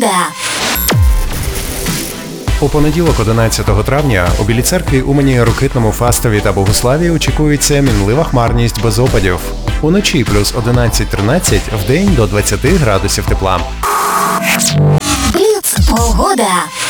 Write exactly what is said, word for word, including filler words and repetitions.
погода. У понеділок, одинадцятого травня, у Білій Церкві, Умані, Рокитному, Фастові та Богославі очікується мінлива хмарність без опадів. Уночі плюс одинадцять-тринадцять, вдень до двадцяти градусів тепла. Бліц погода.